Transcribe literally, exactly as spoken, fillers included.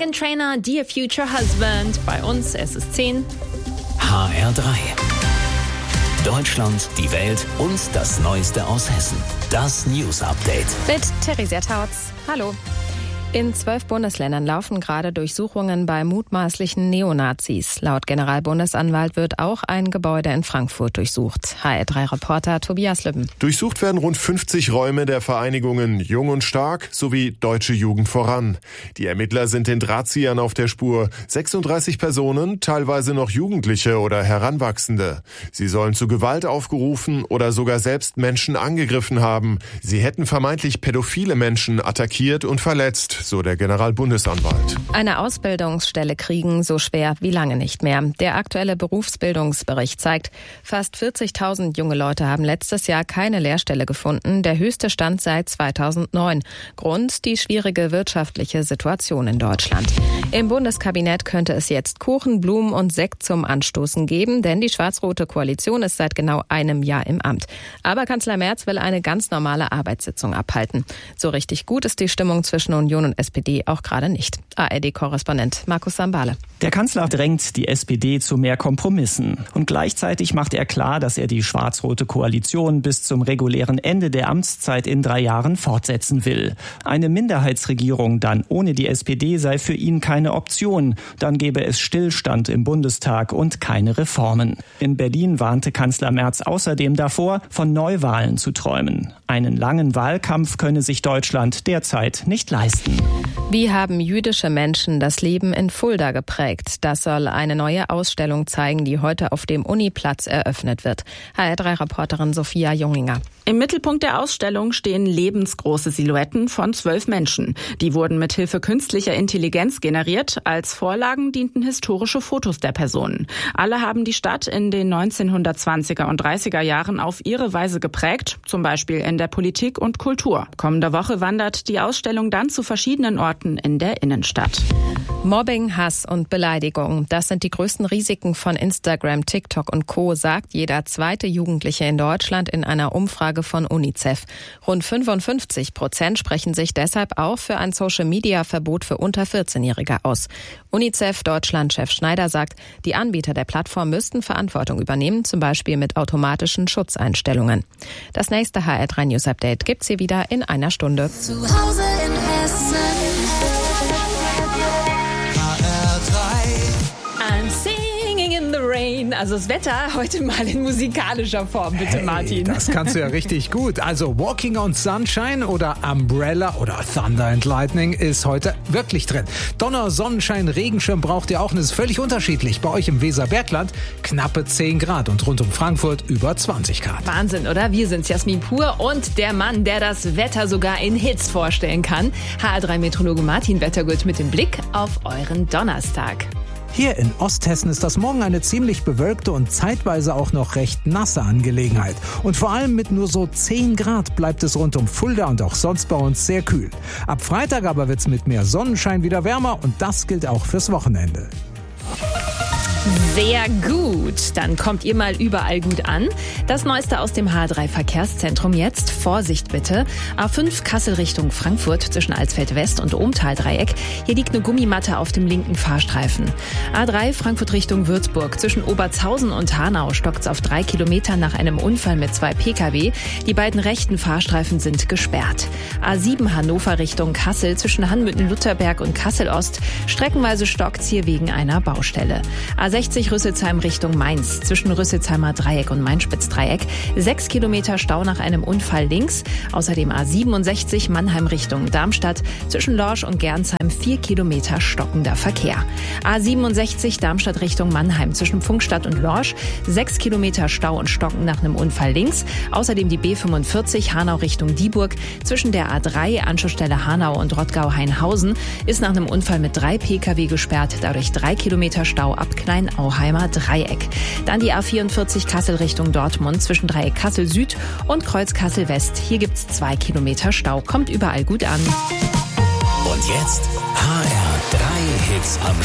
Meghan Trainor, Dear Future Husband. Bei uns, es ist zehn. H R drei. Deutschland, die Welt und das Neueste aus Hessen. Das News Update. Mit Theresia Tautz. Hallo. In zwölf Bundesländern laufen gerade Durchsuchungen bei mutmaßlichen Neonazis. Laut Generalbundesanwalt wird auch ein Gebäude in Frankfurt durchsucht. H R drei Reporter Tobias Lübben. Durchsucht werden rund fünfzig Räume der Vereinigungen Jung und Stark sowie Deutsche Jugend voran. Die Ermittler sind den Drahtziehern auf der Spur. sechsunddreißig Personen, teilweise noch Jugendliche oder Heranwachsende. Sie sollen zu Gewalt aufgerufen oder sogar selbst Menschen angegriffen haben. Sie hätten vermeintlich pädophile Menschen attackiert und verletzt, so der Generalbundesanwalt. Eine Ausbildungsstelle kriegen so schwer wie lange nicht mehr. Der aktuelle Berufsbildungsbericht zeigt, fast vierzigtausend junge Leute haben letztes Jahr keine Lehrstelle gefunden, der höchste Stand seit zweitausendneun. Grund die schwierige wirtschaftliche Situation in Deutschland. Im Bundeskabinett könnte es jetzt Kuchen, Blumen und Sekt zum Anstoßen geben, denn die schwarz-rote Koalition ist seit genau einem Jahr im Amt. Aber Kanzler Merz will eine ganz normale Arbeitssitzung abhalten. So richtig gut ist die Stimmung zwischen Union und S P D auch gerade nicht. A R D-Korrespondent Markus Sambale. Der Kanzler drängt die S P D zu mehr Kompromissen. Und gleichzeitig macht er klar, dass er die schwarz-rote Koalition bis zum regulären Ende der Amtszeit in drei Jahren fortsetzen will. Eine Minderheitsregierung dann ohne die S P D sei für ihn keine Option. Dann gäbe es Stillstand im Bundestag und keine Reformen. In Berlin warnte Kanzler Merz außerdem davor, von Neuwahlen zu träumen. Einen langen Wahlkampf könne sich Deutschland derzeit nicht leisten. Wie haben jüdische Menschen das Leben in Fulda geprägt? Das soll eine neue Ausstellung zeigen, die heute auf dem Uniplatz eröffnet wird. H R drei Reporterin Sophia Junginger. Im Mittelpunkt der Ausstellung stehen lebensgroße Silhouetten von zwölf Menschen. Die wurden mit Hilfe künstlicher Intelligenz generiert. Als Vorlagen dienten historische Fotos der Personen. Alle haben die Stadt in den neunzehnhundertzwanziger und dreißiger Jahren auf ihre Weise geprägt, zum Beispiel in der Politik und Kultur. Kommende Woche wandert die Ausstellung dann zu verschiedenen Orten in der Innenstadt. Mobbing, Hass und Beleidigung, das sind die größten Risiken von Instagram, TikTok und Co., sagt jeder zweite Jugendliche in Deutschland in einer Umfrage von UNICEF. Rund fünfundfünfzig Prozent sprechen sich deshalb auch für ein Social-Media-Verbot für unter vierzehn-Jährige aus. UNICEF-Deutschland-Chef Schneider sagt, die Anbieter der Plattform müssten Verantwortung übernehmen, zum Beispiel mit automatischen Schutzeinstellungen. Das nächste H R drei News Update gibt's hier wieder in einer Stunde. Zu Hause in Hessen. I'm singing in the rain. Also das Wetter heute mal in musikalischer Form, bitte hey, Martin. Das kannst du ja richtig gut. Also Walking on Sunshine oder Umbrella oder Thunder and Lightning ist heute wirklich drin. Donner, Sonnenschein, Regenschirm braucht ihr auch und es ist völlig unterschiedlich. Bei euch im Weserbergland knappe zehn Grad und rund um Frankfurt über zwanzig Grad. Wahnsinn, oder? Wir sind's, Jasmin Pur und der Mann, der das Wetter sogar in Hits vorstellen kann. H R drei Meteorologe Martin Wettergut mit dem Blick auf euren Donnerstag. Hier in Osthessen ist das morgen eine ziemlich bewölkte und zeitweise auch noch recht nasse Angelegenheit. Und vor allem mit nur so zehn Grad bleibt es rund um Fulda und auch sonst bei uns sehr kühl. Ab Freitag aber wird's mit mehr Sonnenschein wieder wärmer und das gilt auch fürs Wochenende. Sehr gut. Dann kommt ihr mal überall gut an. Das Neueste aus dem H drei Verkehrszentrum jetzt. Vorsicht bitte. A fünf Kassel Richtung Frankfurt zwischen Alsfeld West und Ohmtal-Dreieck. Hier liegt eine Gummimatte auf dem linken Fahrstreifen. A drei Frankfurt Richtung Würzburg. Zwischen Oberzhausen und Hanau stockt's auf drei Kilometer nach einem Unfall mit zwei Pkw. Die beiden rechten Fahrstreifen sind gesperrt. A sieben Hannover Richtung Kassel zwischen Hanmüthen-Lutherberg und Kassel-Ost. Streckenweise stockt's hier wegen einer Baustelle. A sechzig Rüsselsheim Richtung Mainz zwischen Rüsselsheimer Dreieck und Main-Spitz-Dreieck. Sechs Kilometer Stau nach einem Unfall links. Außerdem A siebenundsechzig Mannheim Richtung Darmstadt zwischen Lorsch und Gernsheim vier Kilometer stockender Verkehr. A siebenundsechzig Darmstadt Richtung Mannheim zwischen Pfungstadt und Lorsch. Sechs Kilometer Stau und Stocken nach einem Unfall links. Außerdem die B fünfundvierzig Hanau Richtung Dieburg zwischen der A drei Anschlussstelle Hanau und Rottgau-Hainhausen ist nach einem Unfall mit drei Pkw gesperrt. Dadurch drei Kilometer Stau ab Klein-Auheimer Dreieck. Dann die A vierundvierzig Kassel Richtung Dortmund zwischen Dreieck Kassel Süd und Kreuz Kassel West. Hier gibt's zwei Kilometer Stau. Kommt überall gut an. Und jetzt H R drei Hits am